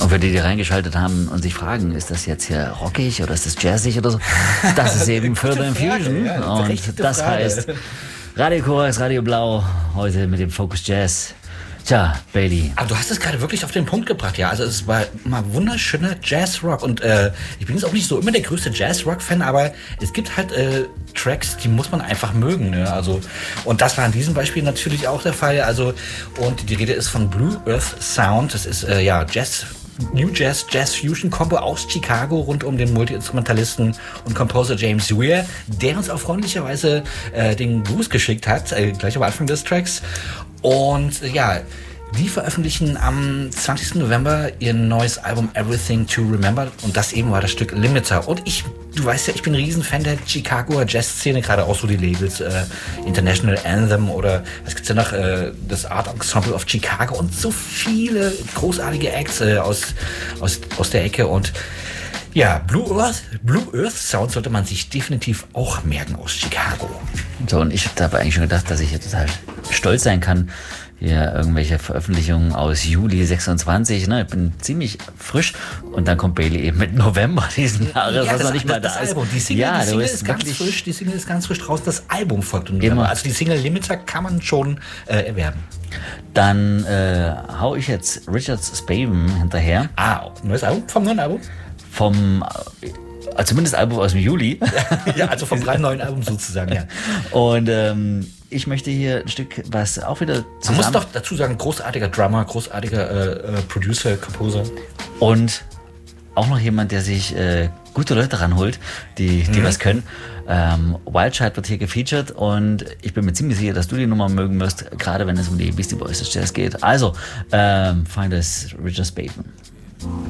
Und für die, die reingeschaltet haben und sich fragen, ist das jetzt hier rockig oder ist das jazzig oder so? Das ist eben Further Infusion. Ja, und das Frage. heißt Radio Korax, Radio Blau, heute mit dem Focus Jazz. Tja, Bailey. Aber du hast es gerade wirklich auf den Punkt gebracht, ja. Also es war mal wunderschöner Jazzrock und ich bin jetzt auch nicht so immer der größte Jazzrock-Fan, aber es gibt halt Tracks, die muss man einfach mögen, ne? Also und das war in diesem Beispiel natürlich auch der Fall. Also und die Rede ist von Blue Earth Sound. Das ist Jazz. New Jazz, Jazz Fusion Combo aus Chicago rund um den Multi-Instrumentalisten und Composer James Weir, der uns auch freundlicherweise den Gruß geschickt hat, gleich am Anfang des Tracks. Und die veröffentlichen am 20. November ihr neues Album Everything to Remember und das eben war das Stück Limiter. Und du weißt ja, ich bin ein Riesenfan der Chicagoer Jazz-Szene, gerade auch so die Labels International Anthem oder was gibt's ja noch, das Art Ensemble of Chicago und so viele großartige Acts aus der Ecke und ja, Blue Earth Sound sollte man sich definitiv auch merken aus Chicago. So, und ich habe eigentlich schon gedacht, dass ich hier total stolz sein kann, hier irgendwelche Veröffentlichungen aus Juli 26, ne? Ich bin ziemlich frisch und dann kommt Bailey eben mit November diesen Jahres, was noch nicht mal da ist. Die Single ist ganz frisch, die Single ist ganz frisch draußen, das Album folgt im November. Also die Single Limiter kann man schon erwerben. Dann hau ich jetzt Richard Spaven hinterher. Neues Album vom neuen Album? Zumindest Album aus dem Juli. Ja, also vom neuen Album sozusagen, ja. Und ich möchte hier ein Stück, was auch wieder zusammen... Man muss doch dazu sagen, großartiger Drummer, großartiger Producer, Composer. Und auch noch jemand, der sich gute Leute ranholt, die was können. Wildchild wird hier gefeatured und ich bin mir ziemlich sicher, dass du die Nummer mögen wirst, gerade wenn es um die Beastie Boys des Jazz geht. Also, find es Richard Spaven.